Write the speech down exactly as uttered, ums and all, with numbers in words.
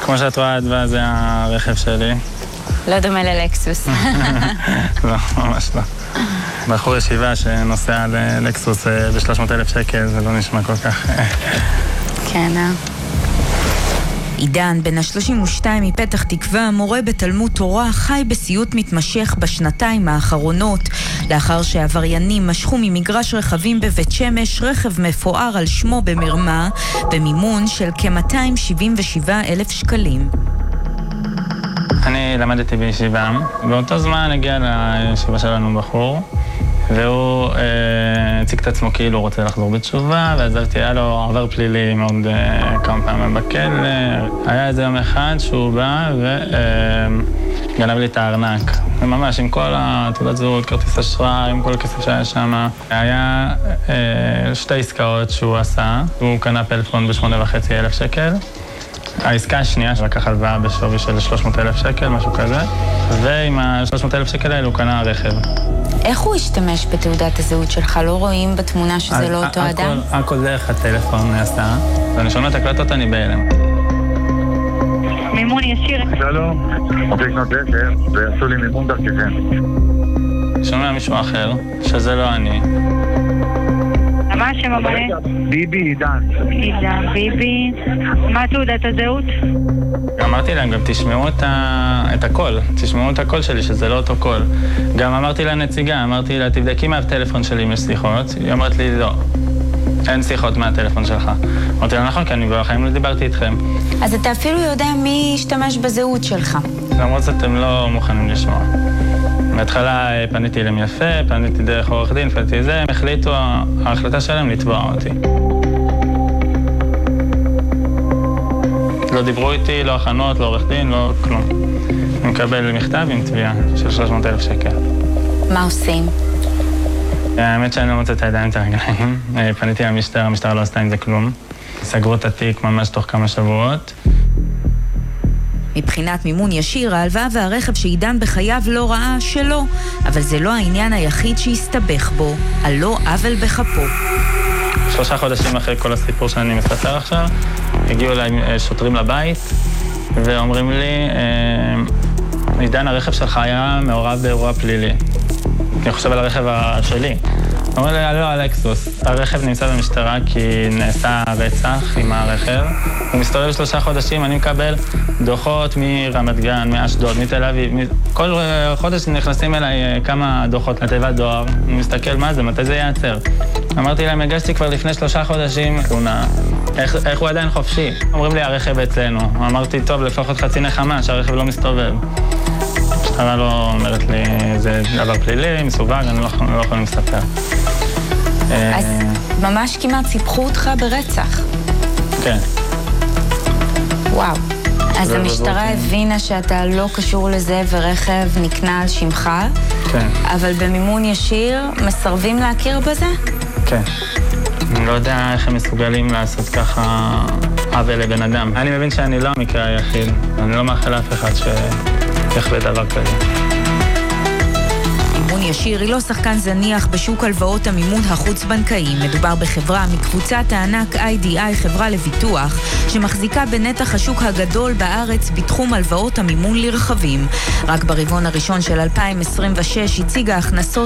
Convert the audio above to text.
כמו שאת רואה, אדווה זה הרכב שלי. לא דומה ללקסוס. לא, ממש לא. בחור ישיבה שנוסע ללקסוס ב-שלוש מאות אלף שקל, זה לא נשמע כל כך... כן, אה? עידן, בן ה-שלושים ושתיים מפתח תקווה, מורה בתלמוד תורה, חי בסיוט מתמשך בשנתיים האחרונות, לאחר שעבריינים משכו ממגרש רכבים בבית שמש רכב מפואר על שמו במרמה, במימון של כ-מאתיים שבעים ושבעה אלף שקלים. אני למדתי בישיבה, באותו זמן הגיע לישיבה שלנו בחור, והוא אה, הציג את עצמו כאילו הוא רוצה לחזור בתשובה, ועזבתי, היה לו עבר פלילי מאוד אה, כמה פעמים בכלא. היה איזה יום אחד שהוא בא וגנב אה, לי את הארנק. ממש עם כל התעודת זהות, כרטיס אשראי, עם כל הכסף שהיה שם. היה אה, שתי עסקאות שהוא עשה, הוא קנה פלאפון בשמונה וחצי אלף שקל. העסקה השנייה שלקח הלוואה בשווי של שלוש מאות אלף שקל, משהו כזה, ועם ה-שלוש מאות אלף שקל האלו הוא קנה רכב. איך הוא השתמש בתעודת הזהות שלך? לא רואים בתמונה שזה לא אותו אדם? הכל דרך הטלפון נעשה, ואני שומע את הקלטות, אני בהלם. מימון ישיר. שלום, רוצה לקנות רכב ועשו לי מימון דרככם. שומע מישהו אחר, שזה לא אני. מה השם המלא? ביבי עידן. עידן, ביבי. מה תעודת הזהות? אמרתי להם, גם תשמעו את, ה... את הקול, תשמעו את הקול שלי, שזה לא אותו קול. גם אמרתי לנציגה, אמרתי לה, תבדקי מהטלפון שלי אם יש שיחות. היא אמרת לי, לא, אין שיחות מהטלפון שלך. אמרתי לה, נכון, כי אני בחיים לא דיברתי איתכם. אז אתה אפילו יודע מי השתמש בזהות שלך. למרות זאת, אתם לא מוכנים לשמוע. בהתחלה פניתי להם יפה, פניתי דרך עורך דין, פניתי זה, הם החליטו, ההחלטה שלהם לתבוע אותי. לא דיברו איתי, לא הכנות, לא עורך דין, לא כלום. אני מקבל מכתב עם תביעה של שלוש מאות אלף שקל. מה עושים? האמת שאני לא מוצא את הידיים את הרגליים. פניתי למשטרה, המשטרה לא עשתה עם זה כלום. סגרו את התיק ממש תוך כמה שבועות. מבחינת מימון ישיר, ההלוואה והרכב שעידן בחייו לא ראה שלא, אבל זה לא העניין היחיד שהסתבך בו, על לא עוול בכפו. שלושה חודשים אחרי כל הסיפור שאני מספר עכשיו, הגיעו אליי שוטרים לבית, ואומרים לי, עידן, הרכב שלך היה מעורב באירוע פלילי. אני חושב על הרכב שלי. אומרים לי, לא, אלקסוס. הרכב נמצא במשטרה כי נעשה רצח עם הרכב. הוא מסתובב שלושה חודשים, אני מקבל דוחות מרמת גן, מאשדוד, מתל אביב. כל חודש נכנסים אליי כמה דוחות לתיבת דואר. אני מסתכל מה זה, מתי זה ייעצר. אמרתי להם, הגשתי כבר לפני שלושה חודשים תלונה. איך, איך הוא עדיין חופשי? אומרים לי, הרכב אצלנו. אמרתי, טוב, לפחות חצי נחמה, שהרכב לא מסתובב. המשטרה לא אומרת לי, זה דבר פלילי, מסווג, אני לא, לא יכולים לספר. אז ממש כמעט סיפחו אותך ברצח. כן. וואו. אז המשטרה הבינה שאתה לא קשור לזה ורכב נקנה על שמך. כן. אבל במימון ישיר מסרבים להכיר בזה? כן. אני לא יודע איך הם מסוגלים לעשות ככה עוול לבן אדם. אני מבין שאני לא המקרה היחיד. אני לא מאחל לאף אחד שיחווה דבר כזה. מימון ישיר היא לא שחקן זניח בשוק הלוואות המימון החוץ-בנקאי. מדובר בחברה מקבוצת הענק איי די איי, חברה לביטוח, שמחזיקה בנתח השוק הגדול בארץ בתחום הלוואות המימון לרכבים. רק ברבעון הראשון של אלפיים עשרים ושש הציגה הכנסות